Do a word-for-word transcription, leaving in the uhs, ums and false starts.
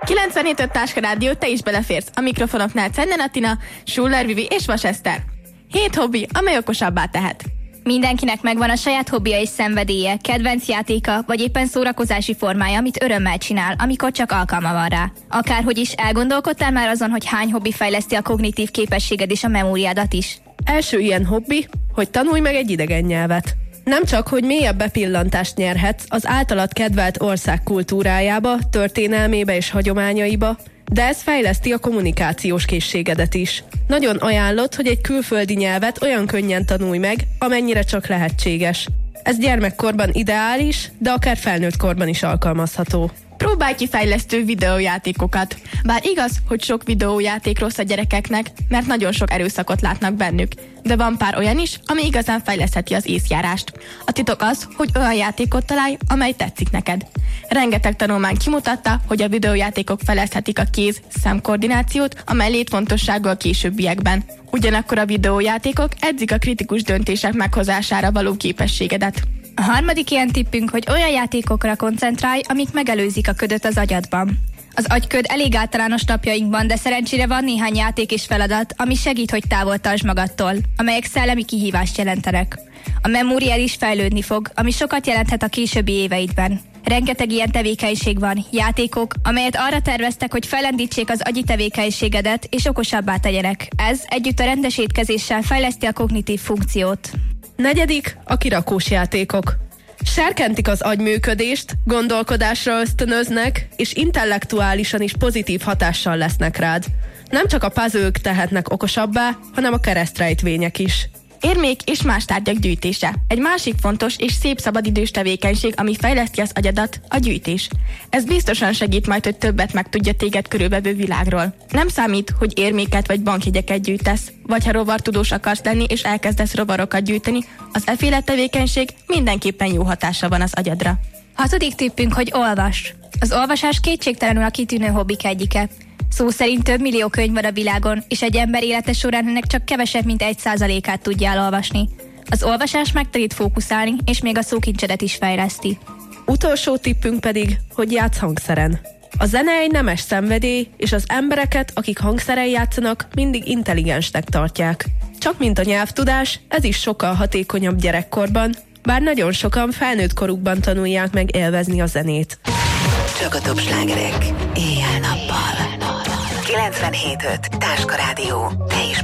kilencvenhét öt Táska Rádió, te is beleférsz. A mikrofonoknál Czenden Attina, Schuller Vivi és Vas Eszter. Hét hobbi, amely okosabbá tehet. Mindenkinek megvan a saját hobbija és szenvedélye, kedvenc játéka, vagy éppen szórakozási formája, amit örömmel csinál, amikor csak alkalma van rá. Akárhogy is, elgondolkodtál már azon, hogy hány hobbi fejleszti a kognitív képességed és a memóriádat is? Első ilyen hobbi, hogy tanulj meg egy idegen nyelvet. Nem csak, hogy mélyebb bepillantást nyerhetsz az általad kedvelt ország kultúrájába, történelmébe és hagyományaiba, de ez fejleszti a kommunikációs készségedet is. Nagyon ajánlott, hogy egy külföldi nyelvet olyan könnyen tanulj meg, amennyire csak lehetséges. Ez gyermekkorban ideális, de akár felnőtt korban is alkalmazható. Próbálj ki fejlesztő videójátékokat. Bár igaz, hogy sok videójáték rossz a gyerekeknek, mert nagyon sok erőszakot látnak bennük, de van pár olyan is, ami igazán fejlesztheti az észjárást. A titok az, hogy olyan játékot találj, amely tetszik neked. Rengeteg tanulmány kimutatta, hogy a videójátékok fejleszthetik a kéz-szemkoordinációt, amely létfontosságú a későbbiekben. Ugyanakkor a videójátékok edzik a kritikus döntések meghozására való képességedet. A harmadik ilyen tippünk, hogy olyan játékokra koncentrálj, amik megelőzik a ködöt az agyadban. Az agyköd elég általános napjainkban, de szerencsére van néhány játék és feladat, ami segít, hogy távol tartsd magadtól, amelyek szellemi kihívást jelentenek. A memóriád is fejlődni fog, ami sokat jelenthet a későbbi éveidben. Rengeteg ilyen tevékenység van, játékok, amelyet arra terveztek, hogy fellendítsék az agyi tevékenységedet és okosabbá tegyenek. Ez együtt a rendes étkezéssel fejleszti a kognitív funkciót. Negyedik, a kirakós játékok. Serkentik az agyműködést, gondolkodásra ösztönöznek, és intellektuálisan is pozitív hatással lesznek rád. Nem csak a puzzle-k tehetnek okosabbá, hanem a keresztrejtvények is. Érmék és más tárgyak gyűjtése. Egy másik fontos és szép szabadidős tevékenység, ami fejleszti az agyadat, a gyűjtés. Ez biztosan segít majd, hogy többet megtudja téged körülvevő világról. Nem számít, hogy érméket vagy bankjegyeket gyűjtesz, vagy ha rovartudós akarsz lenni és elkezdesz rovarokat gyűjteni, az efféle tevékenység mindenképpen jó hatása van az agyadra. Hatodik tippünk, hogy olvas. Az olvasás kétségtelenül a kitűnő hobbik egyike. Szó szerint több millió könyv van a világon, és egy ember élete során ennek csak kevesebb, mint egy százalékát tudja elolvasni. Az olvasás megtanít fókuszálni, és még a szókincsedet is fejleszti. Utolsó tippünk pedig, hogy játsz hangszeren. A zene egy nemes szenvedély, és az embereket, akik hangszeren játszanak, mindig intelligensnek tartják. Csak mint a nyelvtudás, ez is sokkal hatékonyabb gyerekkorban, bár nagyon sokan felnőtt korukban tanulják meg élvezni a zenét. Csak a top slágerek éjjel-nappal. kilencvenhét öt Táska Rádió. Te is